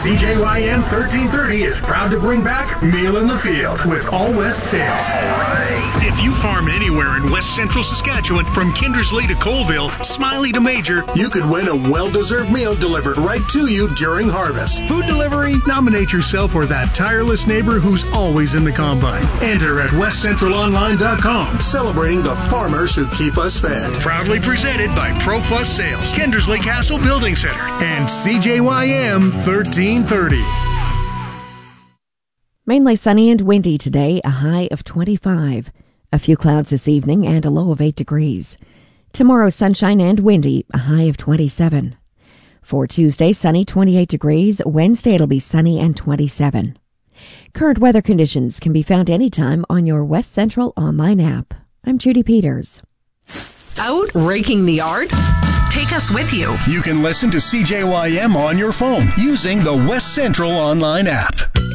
CJYM 1330 is proud to bring back Meal in the Field with All West Sales. If you farm anywhere in West Central Saskatchewan, from Kindersley to Colville, Smiley to Major, you could win a well-deserved meal delivered right to you during harvest. Food delivery? Nominate yourself or that tireless neighbor who's always in the combine. Enter at westcentralonline.com. Celebrating the farmers who keep us fed. Proudly presented by Pro Plus Sales, Kindersley Castle Building Center, and CJYM 1330. Mainly sunny and windy today, a high of 25. A few clouds this evening and a low of 8 degrees. Tomorrow, sunshine and windy, a high of 27. For Tuesday, sunny, 28 degrees. Wednesday, it'll be sunny and 27. Current weather conditions can be found anytime on your West Central online app. I'm Judy Peters. Out raking the yard? Take us with you. You can listen to CJYM on your phone using the West Central online app.